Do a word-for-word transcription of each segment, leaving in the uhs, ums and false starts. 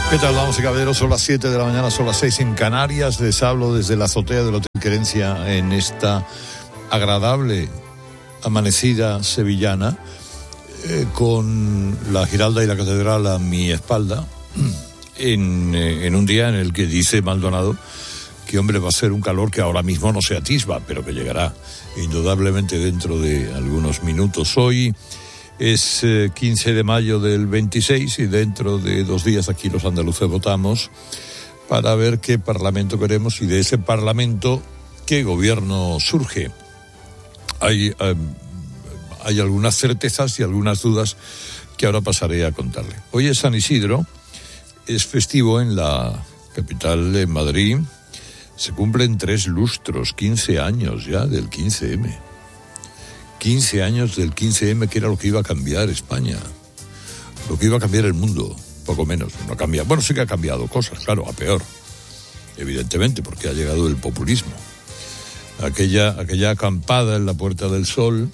¿Qué tal, damas y caballeros? Son las siete de la mañana, son las seis en Canarias. Les hablo desde la azotea del Hotel Querencia en esta agradable amanecida sevillana, eh, con la Giralda y la Catedral a mi espalda, en, eh, en un día en el que dice Maldonado que, hombre, va a ser un calor que ahora mismo no se atisba, pero que llegará indudablemente dentro de algunos minutos. Hoy es eh, quince de mayo del veintiséis y dentro de dos días aquí los andaluces votamos para ver qué parlamento queremos y de ese parlamento qué gobierno surge. Hay, eh, hay algunas certezas y algunas dudas que ahora pasaré a contarle. Hoy es San Isidro, es festivo en la capital de Madrid. Se cumplen tres lustros, quince años ya del quince eme. quince años del quince eme, que era lo que iba a cambiar España, lo que iba a cambiar el mundo, poco menos. No cambia, bueno, sí que ha cambiado cosas, claro, a peor, evidentemente, porque ha llegado el populismo. Aquella, aquella acampada en la Puerta del Sol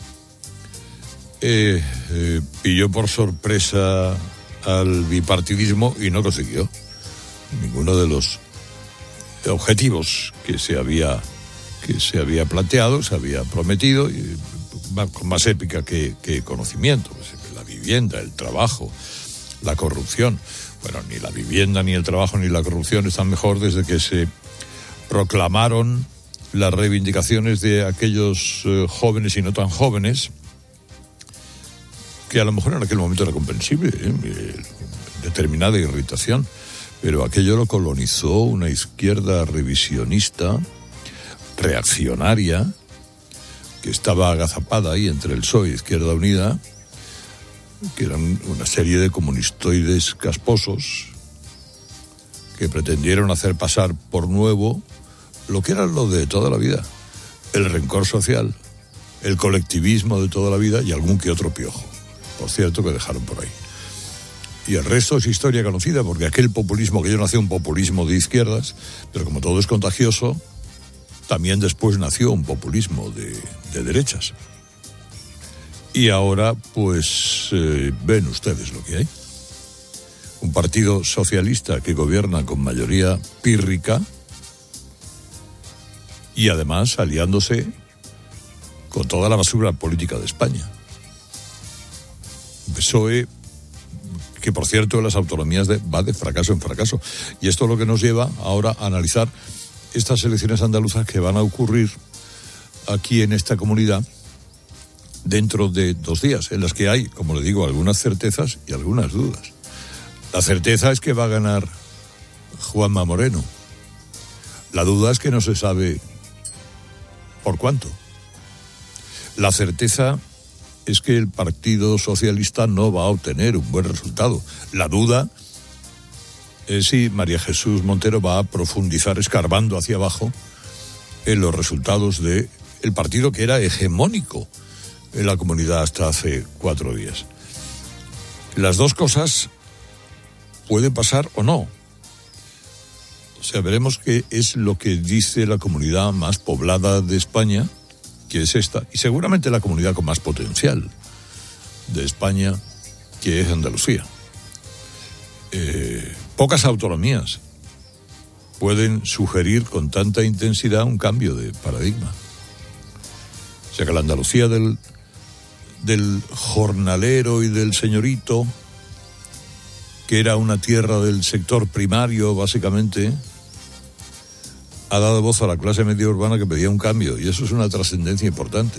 eh, eh, pilló por sorpresa al bipartidismo y no consiguió ninguno de los objetivos que se había, que se había planteado, se había prometido, y con más épica que, que conocimiento. La vivienda, el trabajo, la corrupción. Bueno, ni la vivienda, ni el trabajo, ni la corrupción están mejor desde que se proclamaron las reivindicaciones de aquellos eh, jóvenes y no tan jóvenes, que a lo mejor en aquel momento era comprensible, ¿eh? determinada irritación, pero aquello lo colonizó una izquierda revisionista, reaccionaria, que estaba agazapada ahí entre el P S O E y Izquierda Unida, que eran una serie de comunistoides casposos que pretendieron hacer pasar por nuevo lo que era lo de toda la vida, el rencor social, el colectivismo de toda la vida y algún que otro piojo, por cierto, que dejaron por ahí. Y el resto es historia conocida, porque aquel populismo, que yo nací un populismo de izquierdas, pero como todo es contagioso, también después nació un populismo de, de derechas. Y ahora, pues, eh, ven ustedes lo que hay. Un partido socialista que gobierna con mayoría pírrica y además aliándose con toda la basura política de España. P S O E, que por cierto en las autonomías de, va de fracaso en fracaso. Y esto es lo que nos lleva ahora a analizar estas elecciones andaluzas que van a ocurrir aquí en esta comunidad dentro de dos días, en las que hay, como le digo, algunas certezas y algunas dudas. La certeza es que va a ganar Juanma Moreno. La duda es que no se sabe por cuánto. La certeza es que el Partido Socialista no va a obtener un buen resultado. La duda es si María Jesús Montero va a profundizar escarbando hacia abajo en los resultados de el partido que era hegemónico en la comunidad hasta hace cuatro días. Las dos cosas pueden pasar o no. O sea, veremos qué es lo que dice la comunidad más poblada de España, que es esta, y seguramente la comunidad con más potencial de España, que es Andalucía. Eh, pocas autonomías pueden sugerir con tanta intensidad un cambio de paradigma. O sea que la Andalucía del, del jornalero y del señorito, que era una tierra del sector primario básicamente, ha dado voz a la clase media urbana que pedía un cambio, y eso es una trascendencia importante.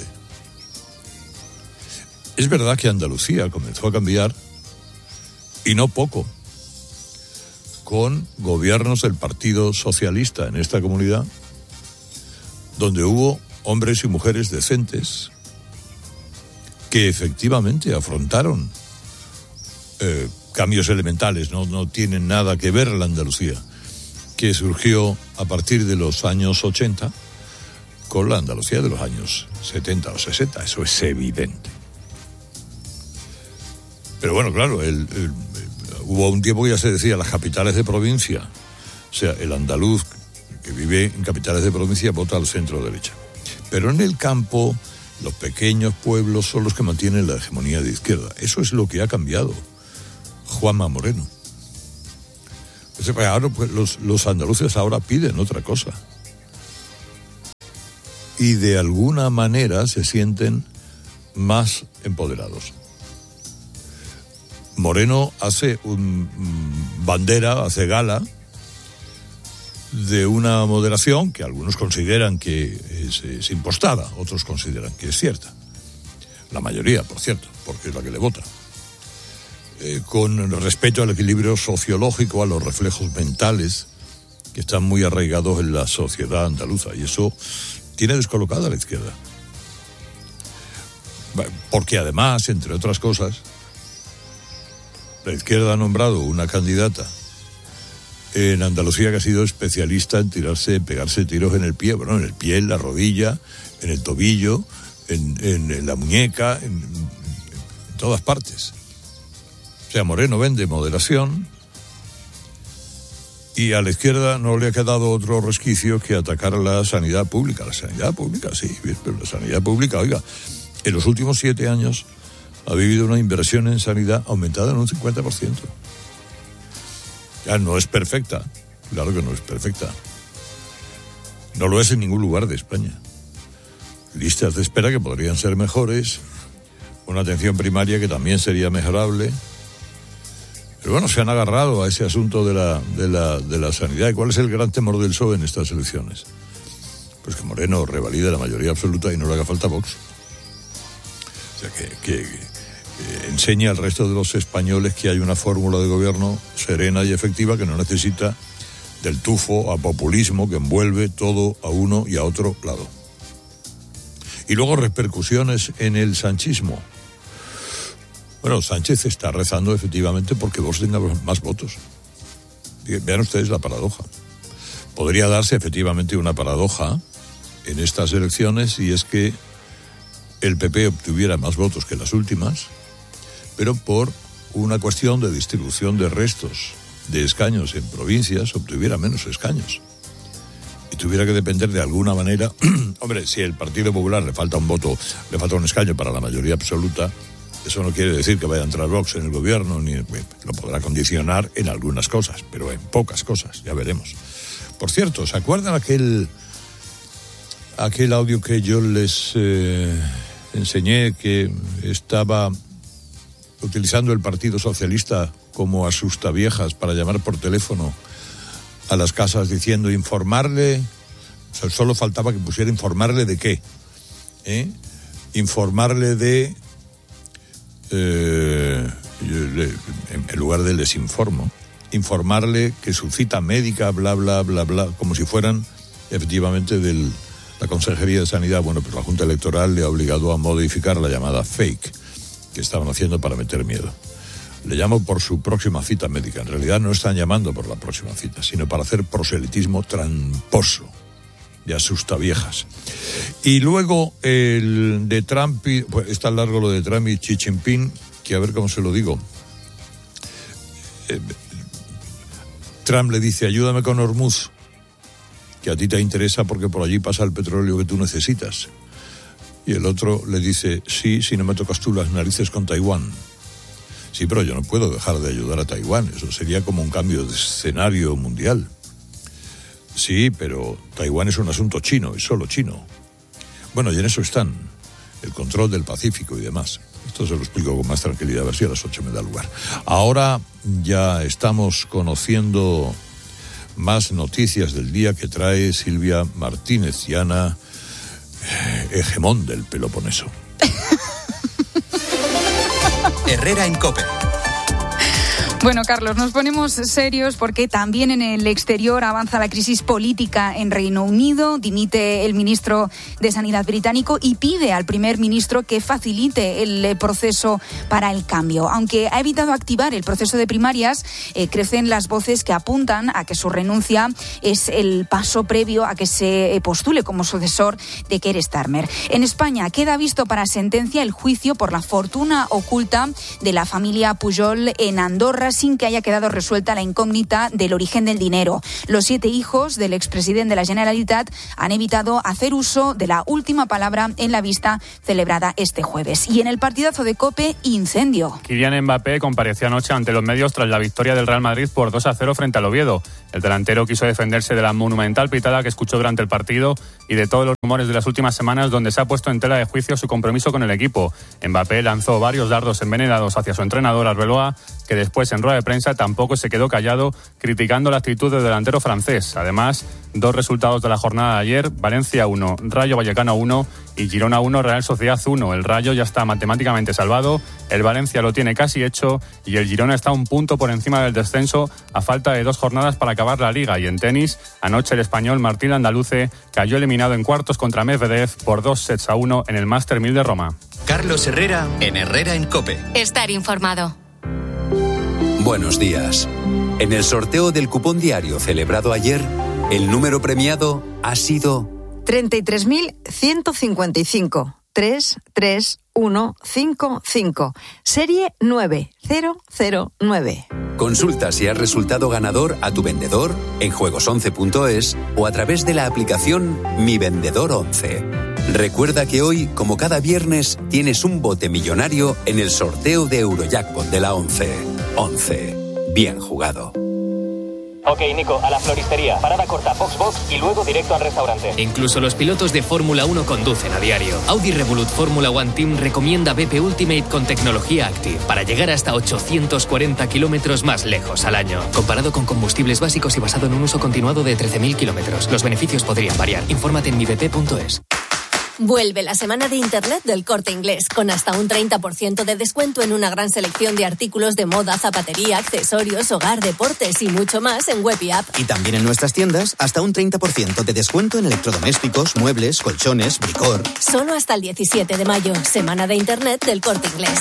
Es verdad que Andalucía comenzó a cambiar, y no poco, con gobiernos del Partido Socialista en esta comunidad, donde hubo hombres y mujeres decentes que efectivamente afrontaron eh, cambios elementales. No, no tienen nada que ver la Andalucía que surgió a partir de los años ochenta con la Andalucía de los años setenta o sesenta, eso es evidente. Pero bueno, claro, el, el, hubo un tiempo que ya se decía las capitales de provincia, o sea, el andaluz que vive en capitales de provincia vota al centro derecha. Pero en el campo, los pequeños pueblos son los que mantienen la hegemonía de izquierda. Eso es lo que ha cambiado Juanma Moreno. Ahora, pues, los, los andaluces ahora piden otra cosa. Y de alguna manera se sienten más empoderados. Moreno hace un, bandera, hace gala de una moderación que algunos consideran que es, es impostada, otros consideran que es cierta. La mayoría, por cierto, porque es la que le vota. Eh, con respeto al equilibrio sociológico, a los reflejos mentales que están muy arraigados en la sociedad andaluza, y eso tiene descolocada a la izquierda. Porque además, entre otras cosas, la izquierda ha nombrado una candidata en Andalucía que ha sido especialista en tirarse, pegarse tiros en el pie, bueno, en el pie, en la rodilla, en el tobillo, en, en, en la muñeca, en, en todas partes. O sea, Moreno vende moderación y a la izquierda no le ha quedado otro resquicio que atacar a la sanidad pública. La sanidad pública, sí, pero la sanidad pública, oiga, en los últimos siete años ha vivido una inversión en sanidad aumentada en un cincuenta por ciento. Ya no es perfecta, claro que no es perfecta. No lo es en ningún lugar de España. Listas de espera que podrían ser mejores, una atención primaria que también sería mejorable. Pero bueno, se han agarrado a ese asunto de la, de la, de la sanidad. ¿Y cuál es el gran temor del P S O E en estas elecciones? Pues que Moreno revalide la mayoría absoluta y no le haga falta Vox. O sea, que, que, que enseña al resto de los españoles que hay una fórmula de gobierno serena y efectiva que no necesita del tufo a populismo que envuelve todo a uno y a otro lado. Y luego repercusiones en el sanchismo. Bueno, Sánchez está rezando efectivamente porque Vox tenga más votos. Vean ustedes la paradoja. Podría darse efectivamente una paradoja en estas elecciones, y es que el P P obtuviera más votos que las últimas, pero por una cuestión de distribución de restos de escaños en provincias obtuviera menos escaños. Y tuviera que depender de alguna manera, hombre, si al Partido Popular le falta un voto, le falta un escaño para la mayoría absoluta, eso no quiere decir que vaya a entrar Vox en el gobierno, ni lo podrá condicionar en algunas cosas, pero en pocas cosas, ya veremos. Por cierto, ¿se acuerdan aquel aquel audio que yo les eh, enseñé, que estaba utilizando el Partido Socialista como asustaviejas para llamar por teléfono a las casas diciendo informarle, o sea, solo faltaba que pusiera informarle de qué, ¿eh? Informarle de Eh, en lugar del desinformo, informarle que su cita médica, bla, bla, bla, bla, como si fueran efectivamente de la Consejería de Sanidad. Bueno, pues la Junta Electoral le ha obligado a modificar la llamada fake que estaban haciendo para meter miedo. Le llamo por su próxima cita médica. En realidad no están llamando por la próxima cita, sino para hacer proselitismo tramposo de asustaviejas. Y luego el de Trump, y, pues está largo lo de Trump y Xi Jinping, que a ver cómo se lo digo. Eh, Trump le dice, ayúdame con Hormuz, que a ti te interesa porque por allí pasa el petróleo que tú necesitas. Y el otro le dice, sí, si no me tocas tú las narices con Taiwán. Sí, pero yo no puedo dejar de ayudar a Taiwán, eso sería como un cambio de escenario mundial. Sí, pero Taiwán es un asunto chino, es solo chino. Bueno, y en eso están, el control del Pacífico y demás. Esto se lo explico con más tranquilidad, a ver si a las ocho me da lugar. Ahora ya estamos conociendo más noticias del día que trae Silvia Martínez Llana, hegemón del Peloponeso. Herrera en COPE. Bueno, Carlos, nos ponemos serios porque también en el exterior avanza la crisis política en Reino Unido. Dimite el ministro de Sanidad británico y pide al primer ministro que facilite el proceso para el cambio. Aunque ha evitado activar el proceso de primarias, eh, crecen las voces que apuntan a que su renuncia es el paso previo a que se postule como sucesor de Keir Starmer. En España queda visto para sentencia el juicio por la fortuna oculta de la familia Pujol en Andorra. sin que haya quedado resuelta la incógnita del origen del dinero. Los siete hijos del expresidente de la Generalitat han evitado hacer uso de la última palabra en la vista celebrada este jueves. Y en el partidazo de COPE, incendio. Kylian Mbappé compareció anoche ante los medios tras la victoria del Real Madrid por dos a cero frente al Oviedo. El delantero quiso defenderse de la monumental pitada que escuchó durante el partido y de todos los rumores de las últimas semanas donde se ha puesto en tela de juicio su compromiso con el equipo. Mbappé lanzó varios dardos envenenados hacia su entrenador Arbeloa, que después en rueda de prensa tampoco se quedó callado, criticando la actitud del delantero francés. Además, dos resultados de la jornada de ayer: Valencia uno, Rayo Vallecano uno y Girona uno, Real Sociedad uno. El Rayo ya está matemáticamente salvado, el Valencia lo tiene casi hecho y el Girona está un punto por encima del descenso a falta de dos jornadas para acabar la Liga. Y en tenis, anoche el español Martín Andaluce cayó eliminado en cuartos contra Medvedev por dos sets a uno en el Master mil de Roma. Carlos Herrera en Herrera en COPE. Estar informado. Buenos días. En el sorteo del cupón diario celebrado ayer, el número premiado ha sido treinta y tres mil ciento cincuenta y cinco. tres tres uno cinco cinco. Serie nueve cero cero nueve. Consulta si has resultado ganador a tu vendedor en juegos once punto es o a través de la aplicación Mi Vendedor once. Recuerda que hoy, como cada viernes, tienes un bote millonario en el sorteo de Eurojackpot de la once. once. Bien jugado. Ok, Nico, a la floristería. Parada corta, box box y luego directo al restaurante. Incluso los pilotos de Fórmula uno conducen a diario. Audi Revolut Fórmula One Team recomienda B P Ultimate con tecnología Active para llegar hasta ochocientos cuarenta kilómetros más lejos al año. Comparado con combustibles básicos y basado en un uso continuado de trece mil kilómetros. Los beneficios podrían variar. Infórmate en mi b p punto es. Vuelve la semana de Internet del Corte Inglés, con hasta un treinta por ciento de descuento en una gran selección de artículos de moda, zapatería, accesorios, hogar, deportes y mucho más en web y app. Y también en nuestras tiendas, hasta un treinta por ciento de descuento en electrodomésticos, muebles, colchones, bricor. Solo hasta el diecisiete de mayo, semana de Internet del Corte Inglés.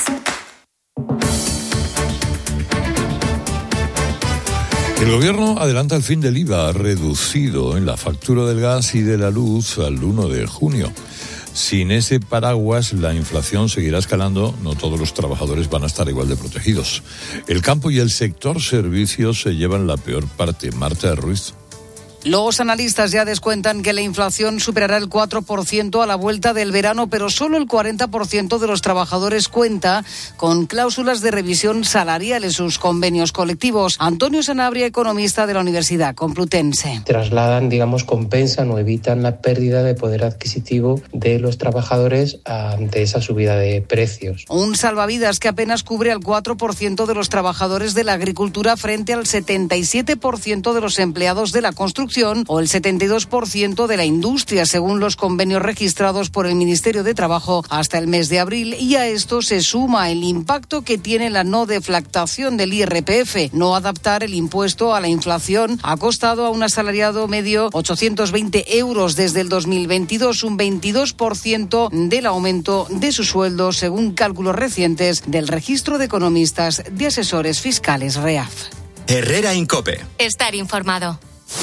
El gobierno adelanta el fin del I V A reducido en la factura del gas y de la luz al uno de junio. Sin ese paraguas, la inflación seguirá escalando. No todos los trabajadores van a estar igual de protegidos. El campo y el sector servicios se llevan la peor parte. Marta Ruiz. Los analistas ya descuentan que la inflación superará el cuatro por ciento a la vuelta del verano, pero solo el cuarenta por ciento de los trabajadores cuenta con cláusulas de revisión salarial en sus convenios colectivos. Antonio Sanabria, economista de la Universidad Complutense. Trasladan, digamos, compensan o evitan la pérdida de poder adquisitivo de los trabajadores ante esa subida de precios. Un salvavidas que apenas cubre al cuatro por ciento de los trabajadores de la agricultura frente al setenta y siete por ciento de los empleados de la construcción o el setenta y dos por ciento de la industria, según los convenios registrados por el Ministerio de Trabajo hasta el mes de abril. Y a esto se suma el impacto que tiene la no deflactación del I R P F. No adaptar el impuesto a la inflación ha costado a un asalariado medio ochocientos veinte euros desde el dos mil veintidós, un veintidós por ciento del aumento de su sueldo, según cálculos recientes del Registro de Economistas de Asesores Fiscales REAF. Herrera en COPE. Estar informado.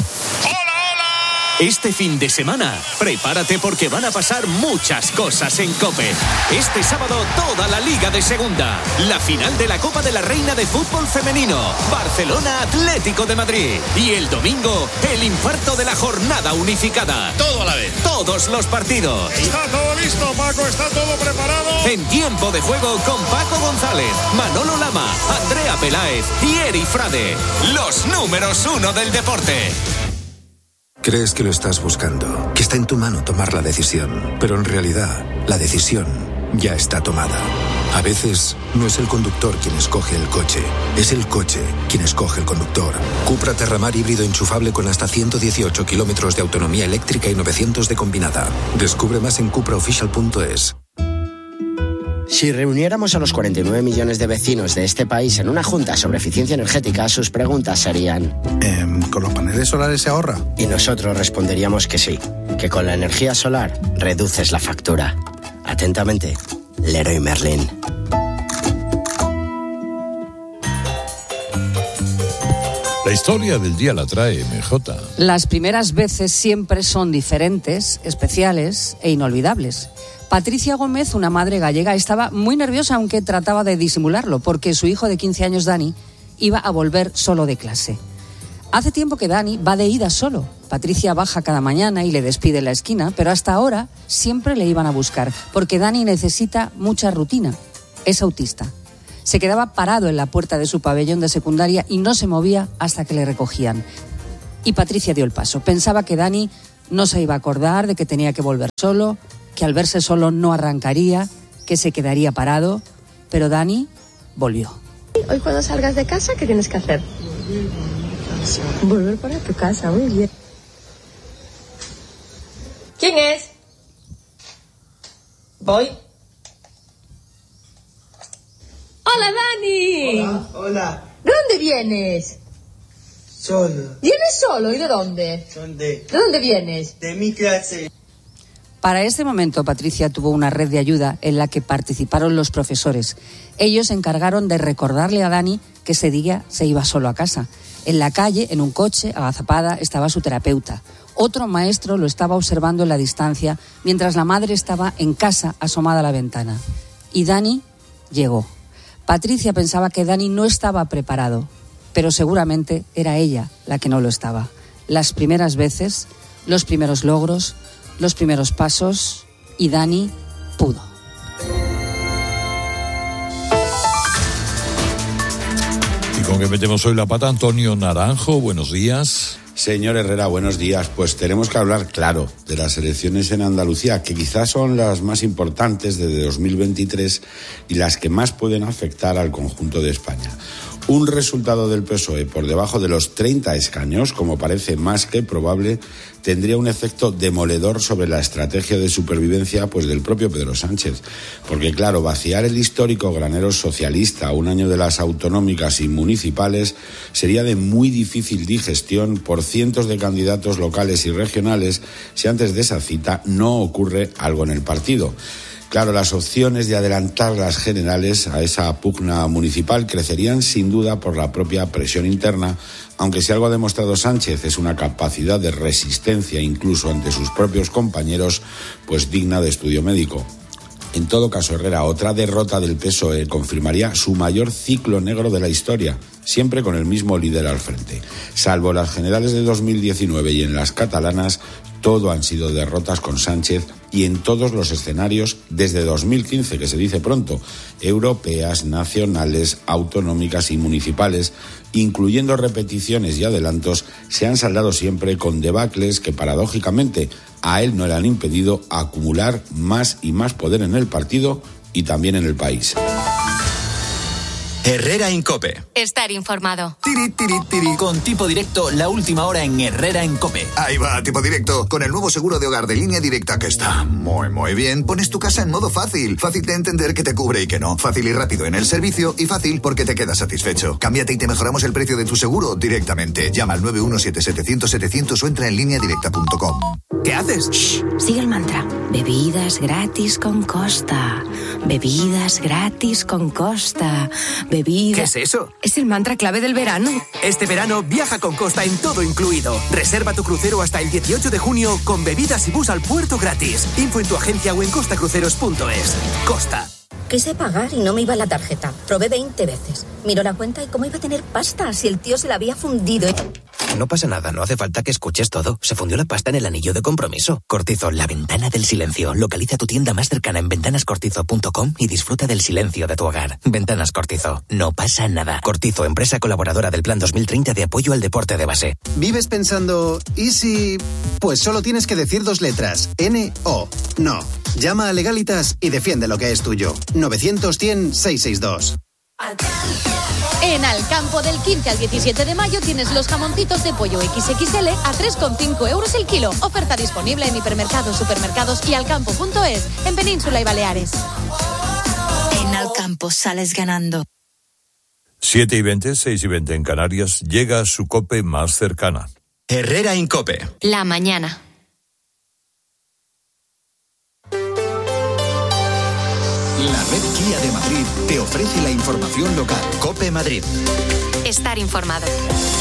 Este fin de semana, prepárate porque van a pasar muchas cosas en COPE. Este sábado, toda la Liga de Segunda. La final de la Copa de la Reina de Fútbol Femenino. Barcelona Atlético de Madrid. Y el domingo, el infarto de la jornada unificada. Todo a la vez. Todos los partidos. Está todo listo, Paco. Está todo preparado. En tiempo de juego con Paco González, Manolo Lama, Andrea Peláez y Eri Frade. Los números uno del deporte. Crees que lo estás buscando, que está en tu mano tomar la decisión, pero en realidad la decisión ya está tomada. A veces no es el conductor quien escoge el coche, es el coche quien escoge el conductor. Cupra Terramar híbrido enchufable con hasta ciento dieciocho kilómetros de autonomía eléctrica y novecientos de combinada. Descubre más en cupra oficial punto es. Si reuniéramos a los cuarenta y nueve millones de vecinos de este país en una junta sobre eficiencia energética, sus preguntas serían... Eh, ¿Con los paneles solares se ahorra? Y nosotros responderíamos que sí, que con la energía solar reduces la factura. Atentamente, Leroy Merlin. La historia del día la trae M J. Las primeras veces siempre son diferentes, especiales e inolvidables. Patricia Gómez, una madre gallega, estaba muy nerviosa, aunque trataba de disimularlo, porque su hijo de quince años, Dani, iba a volver solo de clase. Hace tiempo que Dani va de ida solo. Patricia baja cada mañana y le despide en la esquina, pero hasta ahora siempre le iban a buscar, porque Dani necesita mucha rutina. Es autista. Se quedaba parado en la puerta de su pabellón de secundaria y no se movía hasta que le recogían. Y Patricia dio el paso. Pensaba que Dani no se iba a acordar de que tenía que volver solo, que al verse solo no arrancaría, que se quedaría parado, pero Dani volvió. Hoy cuando salgas de casa, ¿qué tienes que hacer? Volver para tu casa, muy bien. ¿Quién es? Voy. ¡Hola, Dani! Hola, hola. ¿De dónde vienes? Solo. ¿Vienes solo? ¿Y de dónde? ¿Dónde? ¿De dónde vienes? De mi clase. Para este momento, Patricia tuvo una red de ayuda en la que participaron los profesores. Ellos se encargaron de recordarle a Dani que ese día se iba solo a casa. En la calle, en un coche, agazapada, estaba su terapeuta. Otro maestro lo estaba observando en la distancia, mientras la madre estaba en casa, asomada a la ventana. Y Dani llegó. Patricia pensaba que Dani no estaba preparado, pero seguramente era ella la que no lo estaba. Las primeras veces, los primeros logros, los primeros pasos, y Dani pudo. ¿Y con qué metemos hoy la pata? Antonio Naranjo, buenos días. Señor Herrera, buenos días. Pues tenemos que hablar, claro, de las elecciones en Andalucía, que quizás son las más importantes desde dos mil veintitrés y las que más pueden afectar al conjunto de España. Un resultado del P S O E por debajo de los treinta escaños, como parece más que probable, tendría un efecto demoledor sobre la estrategia de supervivencia pues del propio Pedro Sánchez. Porque, claro, vaciar el histórico granero socialista a un año de las autonómicas y municipales sería de muy difícil digestión por cientos de candidatos locales y regionales si antes de esa cita no ocurre algo en el partido. Claro, las opciones de adelantar las generales a esa pugna municipal crecerían sin duda por la propia presión interna, aunque si algo ha demostrado Sánchez es una capacidad de resistencia incluso ante sus propios compañeros, pues digna de estudio médico. En todo caso, Herrera, otra derrota del P S O E confirmaría su mayor ciclo negro de la historia, siempre con el mismo líder al frente. Salvo las generales de dos mil diecinueve y en las catalanas, todo han sido derrotas con Sánchez y en todos los escenarios desde dos mil quince, que se dice pronto, europeas, nacionales, autonómicas y municipales, incluyendo repeticiones y adelantos, se han saldado siempre con debacles que paradójicamente a él no le han impedido acumular más y más poder en el partido y también en el país. Herrera en COPE. Estar informado. Tiri, tiri, tiri. Con Tipo Directo, la última hora en Herrera en COPE. Ahí va, Tipo Directo. Con el nuevo seguro de hogar de Línea Directa, que está muy, muy bien, pones tu casa en modo fácil. Fácil de entender que te cubre y que no. Fácil y rápido en el servicio y fácil porque te quedas satisfecho. Cámbiate y te mejoramos el precio de tu seguro directamente. Llama al nueve uno siete siete cero cero siete cero cero o entra en línea directa punto com. ¿Qué haces? Shh, sigue el mantra. Bebidas gratis con Costa. Bebidas gratis con Costa. Bebidas... ¿Qué es eso? Es el mantra clave del verano. Este verano viaja con Costa en todo incluido. Reserva tu crucero hasta el dieciocho de junio con bebidas y bus al puerto gratis. Info en tu agencia o en costacruceros punto es. Costa. Quise pagar y no me iba la tarjeta. Probé veinte veces. Miró la cuenta y cómo iba a tener pasta si el tío se la había fundido. No pasa nada, no hace falta que escuches todo. Se fundió la pasta en el anillo de compromiso. Cortizo, la ventana del silencio. Localiza tu tienda más cercana en ventanas cortizo punto com y disfruta del silencio de tu hogar. Ventanas Cortizo. No pasa nada. Cortizo, empresa colaboradora del Plan dos mil treinta de apoyo al deporte de base. ¿Vives pensando, ¿y si...? Pues solo tienes que decir dos letras. N O. No. Llama a Legalitas y defiende lo que es tuyo. novecientos cien seiscientos sesenta y dos. En Alcampo del quince al diecisiete de mayo tienes los jamoncitos de pollo equis equis ele a tres coma cinco euros el kilo. Oferta disponible en hipermercados, supermercados y alcampo punto es en Península y Baleares. En Alcampo sales ganando. siete y veinte, seis y veinte en Canarias, llega a su COPE más cercana. Herrera en COPE. La mañana. La red Kia de Madrid te ofrece la información local. COPE Madrid. Estar informado.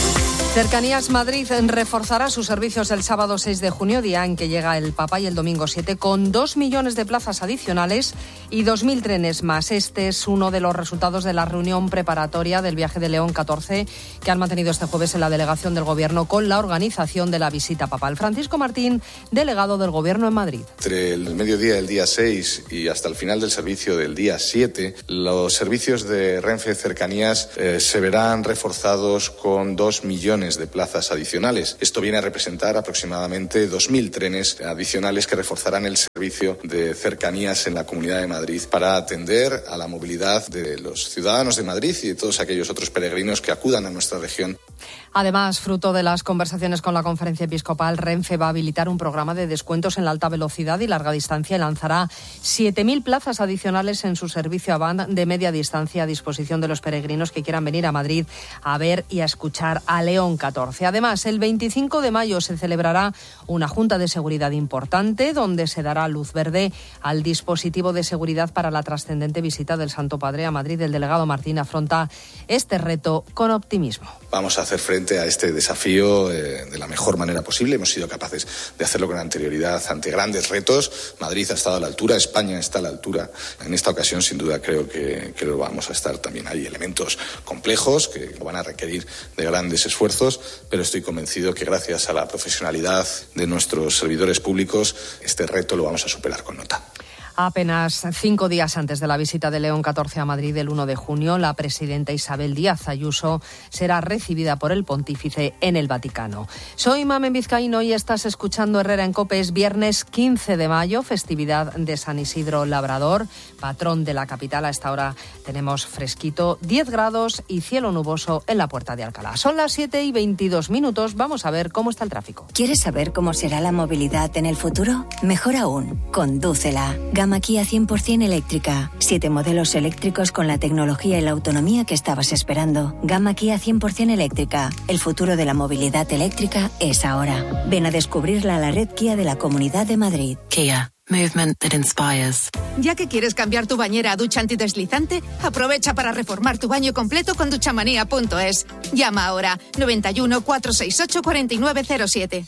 Cercanías Madrid reforzará sus servicios el sábado seis de junio, día en que llega el Papa, y el domingo siete, con dos millones de plazas adicionales y dos mil trenes más. Este es uno de los resultados de la reunión preparatoria del viaje de León catorce que han mantenido este jueves en la delegación del Gobierno con la organización de la visita papal. Francisco Martín, delegado del Gobierno en Madrid. Entre el mediodía del día seis y hasta el final del servicio del día siete, los servicios de Renfe Cercanías eh, se verán reforzados con dos millones de plazas adicionales. Esto viene a representar aproximadamente dos mil trenes adicionales que reforzarán el servicio de cercanías en la Comunidad de Madrid para atender a la movilidad de los ciudadanos de Madrid y de todos aquellos otros peregrinos que acudan a nuestra región. Además, fruto de las conversaciones con la Conferencia Episcopal, Renfe va a habilitar un programa de descuentos en la alta velocidad y larga distancia y lanzará siete mil plazas adicionales en su servicio Avant de media distancia a disposición de los peregrinos que quieran venir a Madrid a ver y a escuchar a León catorce. Además, el veinticinco de mayo se celebrará una Junta de Seguridad importante donde se dará luz verde al dispositivo de seguridad para la trascendente visita del Santo Padre a Madrid. El delegado Martín afronta este reto con optimismo. Vamos a hacer frente a este desafío eh, de la mejor manera posible. Hemos sido capaces de hacerlo con anterioridad ante grandes retos. Madrid ha estado a la altura, España está a la altura. En esta ocasión, sin duda, creo que, que lo vamos a estar también. Hay elementos complejos que van a requerir de grandes esfuerzos, pero estoy convencido que gracias a la profesionalidad de nuestros servidores públicos, este reto lo vamos a superar con nota. Apenas cinco días antes de la visita de León catorce a Madrid el uno de junio, la presidenta Isabel Díaz Ayuso será recibida por el pontífice en el Vaticano. Soy Mamen Vizcaíno y estás escuchando Herrera en COPE. Es viernes quince de mayo, festividad de San Isidro Labrador, patrón de la capital. A esta hora tenemos fresquito, diez grados y cielo nuboso en la Puerta de Alcalá. Son las siete y veintidós minutos. Vamos a ver cómo está el tráfico. ¿Quieres saber cómo será la movilidad en el futuro? Mejor aún, condúcela. Gama Kia cien por ciento eléctrica. Siete modelos eléctricos con la tecnología y la autonomía que estabas esperando. Gama Kia cien por ciento eléctrica. El futuro de la movilidad eléctrica es ahora. Ven a descubrirla a la red Kia de la Comunidad de Madrid. Kia. Movement that inspires. Ya que quieres cambiar tu bañera a ducha antideslizante, aprovecha para reformar tu baño completo con duchamanía punto es. Llama ahora noventa y uno, cuatrocientos sesenta y ocho, cuarenta y nueve cero siete.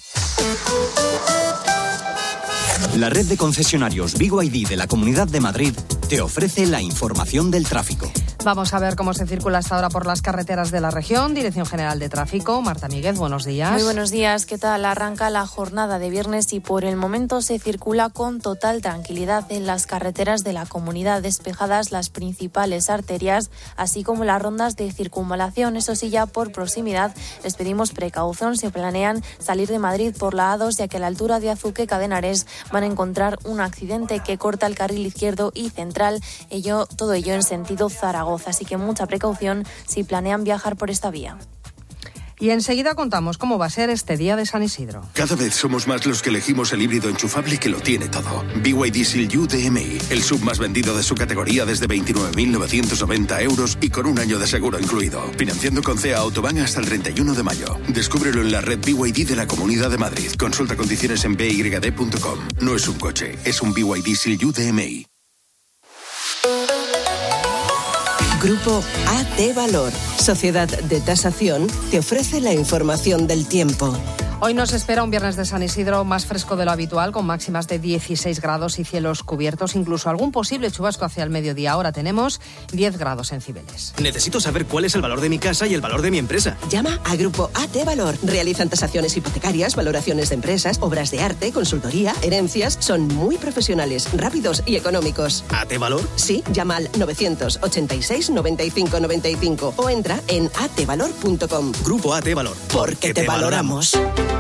La red de concesionarios B Y D de la Comunidad de Madrid te ofrece la información del tráfico. Vamos a ver cómo se circula hasta ahora por las carreteras de la región. Dirección General de Tráfico, Marta Míguez, buenos días. Muy buenos días, ¿qué tal? Arranca la jornada de viernes y por el momento se circula con total tranquilidad en las carreteras de la comunidad, despejadas las principales arterias, así como las rondas de circunvalación. Eso sí, ya por proximidad les pedimos precaución si planean salir de Madrid por la A dos, ya que a la altura de Azuque, Cadenares, van a encontrar un accidente que corta el carril izquierdo y central, ello, todo ello en sentido Zaragoza. Así que mucha precaución si planean viajar por esta vía. Y enseguida contamos cómo va a ser este día de San Isidro. Cada vez somos más los que elegimos el híbrido enchufable que lo tiene todo. B Y D Seal U D M I, el sub más vendido de su categoría desde veintinueve mil novecientos noventa euros y con un año de seguro incluido. Financiando con C E A Autobahn hasta el treinta y uno de mayo. Descúbrelo en la red B Y D de la Comunidad de Madrid. Consulta condiciones en b y d punto com. No es un coche, es un B Y D Seal U D M I. Grupo A T Valor, Sociedad de Tasación, te ofrece la información del tiempo. Hoy nos espera un viernes de San Isidro más fresco de lo habitual, con máximas de dieciséis grados y cielos cubiertos, incluso algún posible chubasco hacia el mediodía. Ahora tenemos diez grados en Cibeles. Necesito saber cuál es el valor de mi casa y el valor de mi empresa. Llama a Grupo A T Valor. Realizan tasaciones hipotecarias, valoraciones de empresas, obras de arte, consultoría, herencias. Son muy profesionales, rápidos y económicos. ¿A T Valor? Sí, llama al novecientos ochenta y seis, noventa y cinco noventa y cinco o entra en a t valor punto com. Grupo A T Valor. Porque te, te valoramos.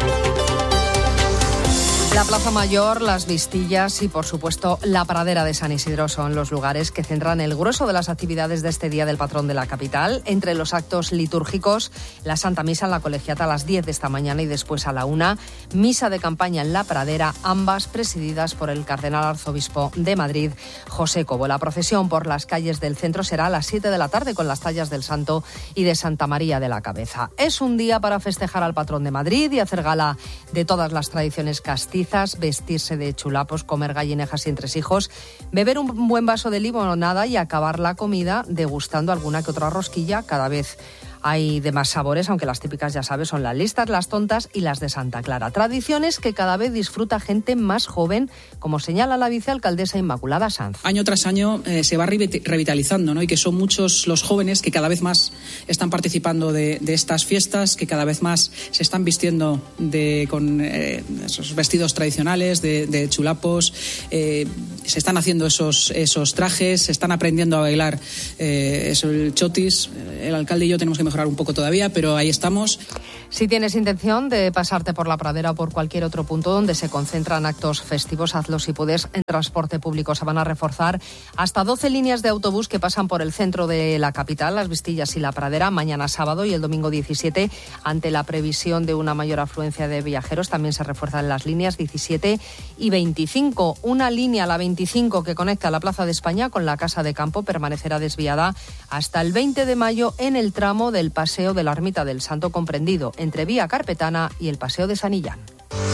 La Plaza Mayor, las Vistillas y, por supuesto, la Pradera de San Isidro son los lugares que centran el grueso de las actividades de este día del patrón de la capital. Entre los actos litúrgicos, la Santa Misa en la Colegiata a las diez de esta mañana y después a la una, misa de campaña en la Pradera, ambas presididas por el cardenal arzobispo de Madrid, José Cobo. La procesión por las calles del centro será a las siete de la tarde con las tallas del Santo y de Santa María de la Cabeza. Es un día para festejar al patrón de Madrid y hacer gala de todas las tradiciones castizas, vestirse de chulapos, comer gallinejas y entresijos, beber un buen vaso de limonada y acabar la comida degustando alguna que otra rosquilla, cada vez Hay demás sabores, aunque las típicas, ya sabes, son las listas, las tontas y las de Santa Clara. Tradiciones que cada vez disfruta gente más joven, como señala la vicealcaldesa Inmaculada Sanz. Año tras año eh, se va revitalizando, ¿no? Y que son muchos los jóvenes que cada vez más están participando de, de estas fiestas, que cada vez más se están vistiendo de, con eh, esos vestidos tradicionales, de, de chulapos, eh, se están haciendo esos, esos trajes, se están aprendiendo a bailar eh, eso, el chotis. El alcalde y yo tenemos que mejorar un poco todavía, pero ahí estamos. Si tienes intención de pasarte por la Pradera o por cualquier otro punto donde se concentran actos festivos, hazlo si puedes. En transporte público se van a reforzar hasta doce líneas de autobús que pasan por el centro de la capital, Las Vistillas y la Pradera, mañana sábado y el domingo diecisiete. Ante la previsión de una mayor afluencia de viajeros, también se refuerzan las líneas diecisiete y veinticinco. Una línea, la veinticinco, que conecta la Plaza de España con la Casa de Campo, permanecerá desviada hasta el veinte de mayo en el tramo del Paseo de la Ermita del Santo, comprendido entre Vía Carpetana y el Paseo de San Illán.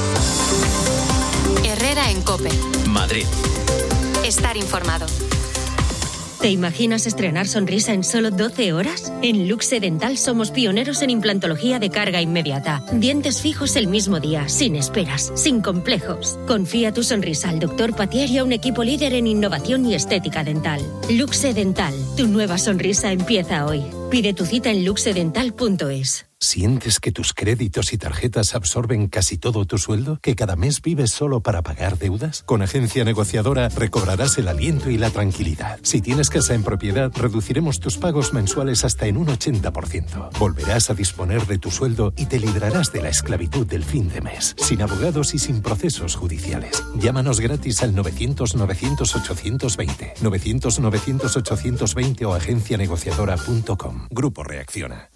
Herrera en COPE. Madrid. Estar informado. ¿Te imaginas estrenar sonrisa en solo doce horas? En Luxe Dental somos pioneros en implantología de carga inmediata. Dientes fijos el mismo día, sin esperas, sin complejos. Confía tu sonrisa al doctor Patier y a un equipo líder en innovación y estética dental. Luxe Dental, tu nueva sonrisa empieza hoy. Pide tu cita en luxe dental punto es. ¿Sientes que tus créditos y tarjetas absorben casi todo tu sueldo? ¿Que cada mes vives solo para pagar deudas? Con Agencia Negociadora recobrarás el aliento y la tranquilidad. Si tienes casa en propiedad, reduciremos tus pagos mensuales hasta en un ochenta por ciento. Volverás a disponer de tu sueldo y te librarás de la esclavitud del fin de mes, sin abogados y sin procesos judiciales. Llámanos gratis al novecientos novecientos ochocientos veinte, novecientos novecientos ochocientos veinte o agencia negociadora punto com. Grupo Reacciona.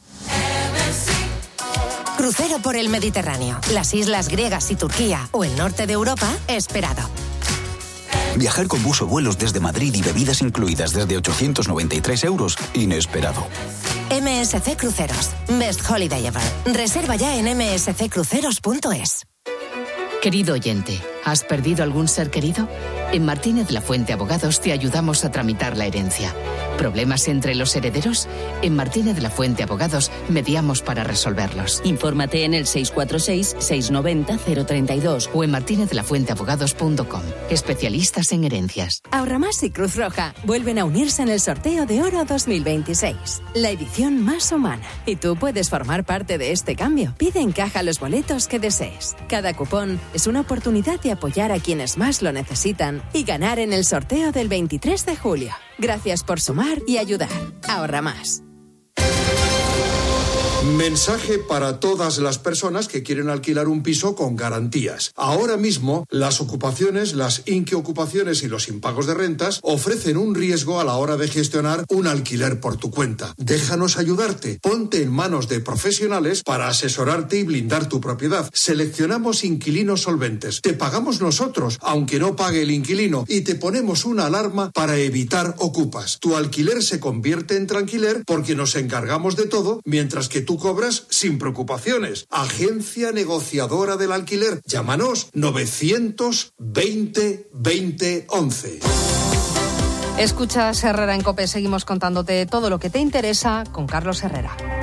Crucero por el Mediterráneo, las islas griegas y Turquía o el norte de Europa, esperado. Viajar con bus o vuelos desde Madrid y bebidas incluidas desde ochocientos noventa y tres euros, inesperado. M S C Cruceros, Best Holiday Ever. Reserva ya en eme ese ce cruceros punto es. Querido oyente, ¿has perdido algún ser querido? En Martínez La Fuente Abogados te ayudamos a tramitar la herencia. ¿Problemas entre los herederos? En Martínez La Fuente Abogados mediamos para resolverlos. Infórmate en el seis cuatro seis, seis nueve cero, cero tres dos o en martínez de la fuente abogados punto com. Especialistas en herencias. Ahorramás y Cruz Roja vuelven a unirse en el sorteo de Oro dos mil veintiséis, la edición más humana. Y tú puedes formar parte de este cambio. Pide en caja los boletos que desees. Cada cupón es una oportunidad de apoyar a quienes más lo necesitan y ganar en el sorteo del veintitrés de julio. Gracias por sumar y ayudar. Ahorra más. Mensaje para todas las personas que quieren alquilar un piso con garantías. Ahora mismo, las ocupaciones, las inqueocupaciones y los impagos de rentas ofrecen un riesgo a la hora de gestionar un alquiler por tu cuenta. Déjanos ayudarte. Ponte en manos de profesionales para asesorarte y blindar tu propiedad. Seleccionamos inquilinos solventes. Te pagamos nosotros, aunque no pague el inquilino, y te ponemos una alarma para evitar ocupas. Tu alquiler se convierte en tranquiler porque nos encargamos de todo, mientras que tú cobras sin preocupaciones. Agencia Negociadora del Alquiler. Llámanos novecientos veinte veinte once. Escuchas Herrera en COPE. Seguimos contándote todo lo que te interesa con Carlos Herrera.